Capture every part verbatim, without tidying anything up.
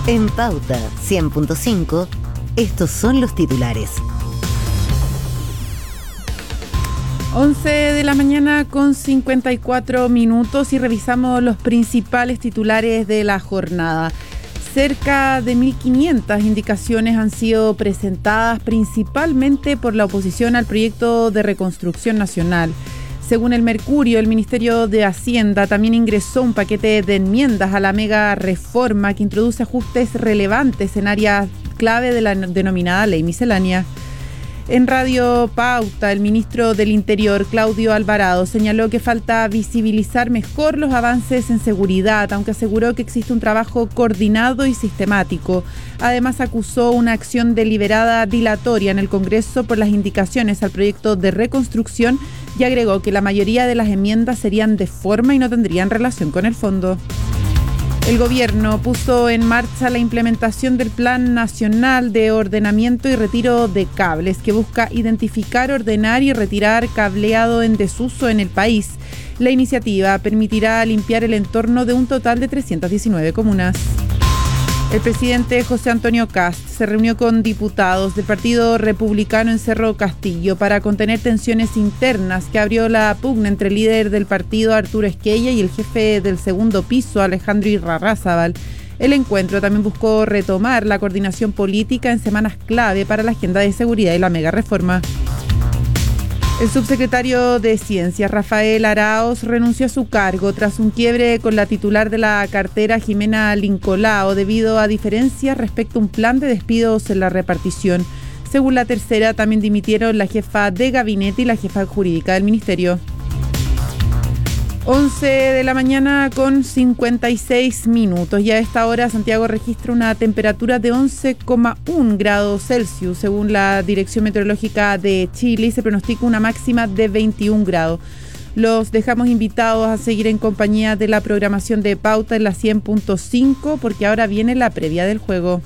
En Pauta cien punto cinco, estos son los titulares. once de la mañana con cincuenta y cuatro minutos y revisamos los principales titulares de la jornada. Cerca de mil quinientas indicaciones han sido presentadas principalmente por la oposición al proyecto de reconstrucción nacional. Según el Mercurio, el Ministerio de Hacienda también ingresó un paquete de enmiendas a la mega reforma que introduce ajustes relevantes en áreas clave de la denominada ley miscelánea. En Radio Pauta, el ministro del Interior, Claudio Alvarado, señaló que falta visibilizar mejor los avances en seguridad, aunque aseguró que existe un trabajo coordinado y sistemático. Además, acusó una acción deliberada dilatoria en el Congreso por las indicaciones al proyecto de reconstrucción y agregó que la mayoría de las enmiendas serían de forma y no tendrían relación con el fondo. El gobierno puso en marcha la implementación del Plan Nacional de Ordenamiento y Retiro de Cables, que busca identificar, ordenar y retirar cableado en desuso en el país. La iniciativa permitirá limpiar el entorno de un total de trescientas diecinueve comunas. El presidente José Antonio Kast se reunió con diputados del Partido Republicano en Cerro Castillo para contener tensiones internas que abrió la pugna entre el líder del partido, Arturo Esquella, y el jefe del segundo piso, Alejandro Irarrázaval. El encuentro también buscó retomar la coordinación política en semanas clave para la agenda de seguridad y la mega reforma. El subsecretario de Ciencias, Rafael Araoz, renunció a su cargo tras un quiebre con la titular de la cartera, Jimena Lincolao, debido a diferencias respecto a un plan de despidos en la repartición. Según la tercera, también dimitieron la jefa de gabinete y la jefa jurídica del ministerio. once de la mañana con cincuenta y seis minutos. Y a esta hora Santiago registra una temperatura de once coma uno grados Celsius. Según la Dirección Meteorológica de Chile, se pronostica una máxima de veintiún grados. Los dejamos invitados a seguir en compañía de la programación de Pauta en la cien punto cinco, porque ahora viene la previa del juego.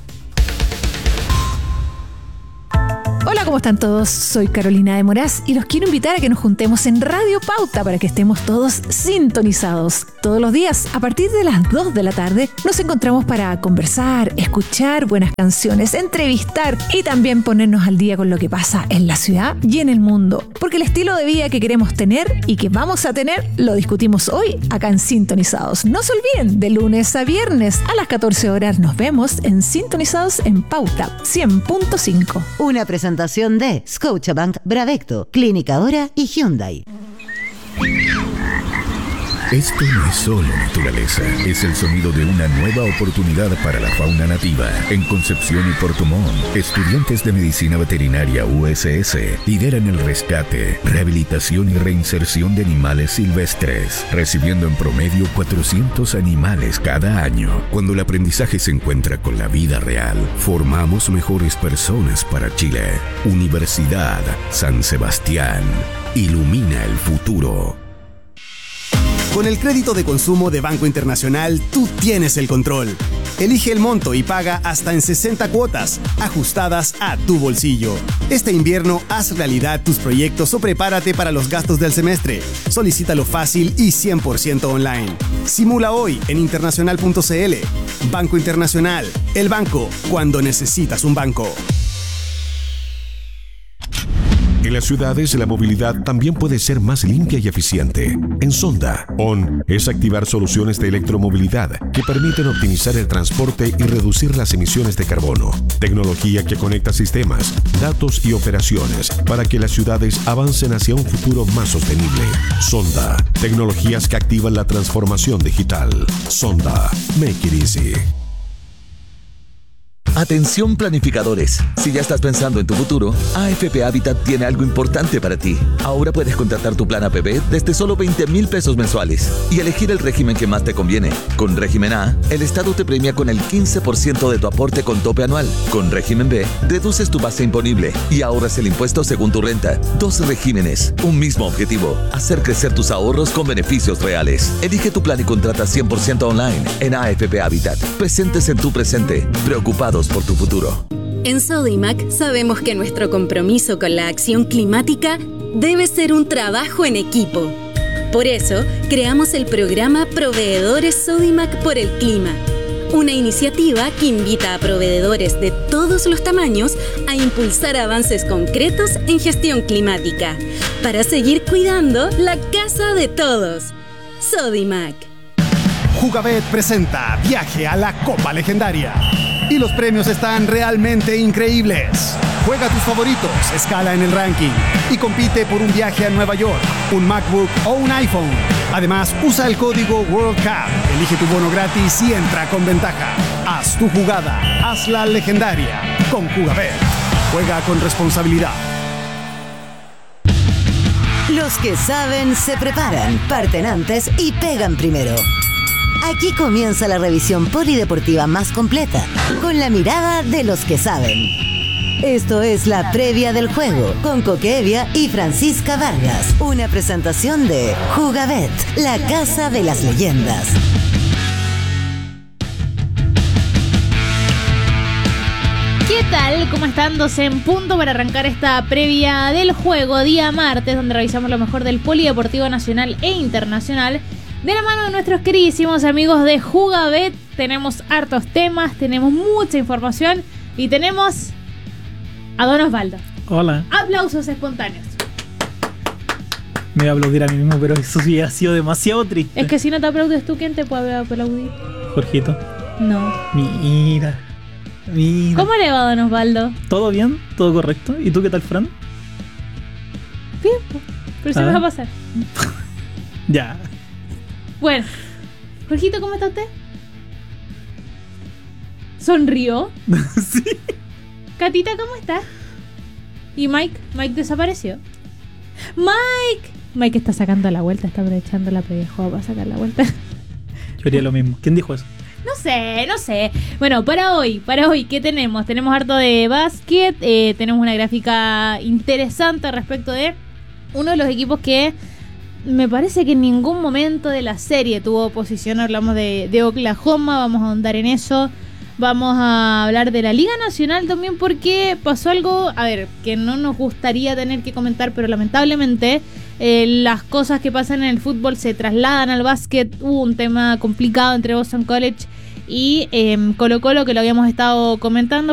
Hola, ¿cómo están todos? Soy Carolina de Moraz y los quiero invitar a que nos juntemos en Radio Pauta para que estemos todos sintonizados. Todos los días, a partir de las dos de la tarde, nos encontramos para conversar, escuchar buenas canciones, entrevistar y también ponernos al día con lo que pasa en la ciudad y en el mundo. Porque el estilo de vida que queremos tener y que vamos a tener, lo discutimos hoy acá en Sintonizados. No se olviden, de lunes a viernes a las catorce horas nos vemos en Sintonizados en Pauta cien punto cinco. Una presentación de Scotiabank, Bravecto, Clínica Hora y Hyundai. Esto no es solo naturaleza, es el sonido de una nueva oportunidad para la fauna nativa. En Concepción y Puerto Montt, estudiantes de Medicina Veterinaria U S S lideran el rescate, rehabilitación y reinserción de animales silvestres, recibiendo en promedio cuatrocientos animales cada año. Cuando el aprendizaje se encuentra con la vida real, formamos mejores personas para Chile. Universidad San Sebastián, ilumina el futuro. Con el crédito de consumo de Banco Internacional, tú tienes el control. Elige el monto y paga hasta en sesenta cuotas, ajustadas a tu bolsillo. Este invierno, haz realidad tus proyectos o prepárate para los gastos del semestre. Solicítalo fácil y cien por ciento online. Simula hoy en internacional punto c l. Banco Internacional, el banco cuando necesitas un banco. En las ciudades, la movilidad también puede ser más limpia y eficiente. En Sonda, O N es activar soluciones de electromovilidad que permiten optimizar el transporte y reducir las emisiones de carbono. Tecnología que conecta sistemas, datos y operaciones para que las ciudades avancen hacia un futuro más sostenible. Sonda, tecnologías que activan la transformación digital. Sonda, make it easy. Atención planificadores, si ya estás pensando en tu futuro, A F P Habitat tiene algo importante para ti. Ahora puedes contratar tu plan A P B desde solo veinte mil pesos mensuales y elegir el régimen que más te conviene. Con régimen A, el Estado te premia con el quince por ciento de tu aporte con tope anual. Con régimen B, reduces tu base imponible y ahorras el impuesto según tu renta. Dos regímenes, un mismo objetivo, hacer crecer tus ahorros con beneficios reales. Elige tu plan y contrata cien por ciento online en A F P Habitat. Presentes en tu presente, preocupados por tu futuro. En Sodimac sabemos que nuestro compromiso con la acción climática debe ser un trabajo en equipo. Por eso, creamos el programa Proveedores Sodimac por el Clima, una iniciativa que invita a proveedores de todos los tamaños a impulsar avances concretos en gestión climática para seguir cuidando la casa de todos. Sodimac. Jugabet presenta Viaje a la Copa Legendaria. Y los premios están realmente increíbles. Juega tus favoritos, escala en el ranking y compite por un viaje a Nueva York, un MacBook o un iPhone. Además, usa el código World Cup, elige tu bono gratis y entra con ventaja. Haz tu jugada, hazla legendaria con Jugabet. Juega con responsabilidad. Los que saben se preparan, parten antes y pegan primero. Aquí comienza la revisión polideportiva más completa, con la mirada de los que saben. Esto es la previa del juego, con Coque Evia y Francisca Vargas. Una presentación de Jugabet, la casa de las leyendas. ¿Qué tal? ¿Cómo están? doce en punto para arrancar esta previa del juego, día martes, donde revisamos lo mejor del polideportivo nacional e internacional. De la mano de nuestros queridísimos amigos de Jugabet, tenemos hartos temas, tenemos mucha información y tenemos a Don Osvaldo. Hola. Aplausos espontáneos. Me voy a aplaudir a mí mismo, pero eso sí ha sido demasiado triste. Es que si no te aplaudes tú, ¿quién te puede aplaudir? Jorgito. No. Mira, mira. ¿Cómo le va, Don Osvaldo? ¿Todo bien? ¿Todo correcto? ¿Y tú qué tal, Fran? Bien, pero se Ah. me va a pasar. Ya. Bueno, Jorgito, ¿cómo está usted? ¿Sonrió? Sí. Catita, ¿cómo está? ¿Y Mike? Mike desapareció. ¡Mike! Mike está sacando la vuelta, está aprovechando la previa juego para sacar la vuelta. Yo haría lo mismo. ¿Quién dijo eso? No sé, no sé. Bueno, para hoy, para hoy, ¿qué tenemos? Tenemos harto de básquet, eh, tenemos una gráfica interesante respecto de uno de los equipos que me parece que en ningún momento de la serie tuvo oposición. Hablamos de, de Oklahoma, vamos a ahondar en eso. Vamos a hablar de la Liga Nacional también porque pasó algo, a ver, que no nos gustaría tener que comentar, pero lamentablemente eh, las cosas que pasan en el fútbol se trasladan al básquet. Hubo un tema complicado entre Boston College y eh, Colo Colo, que lo habíamos estado comentando.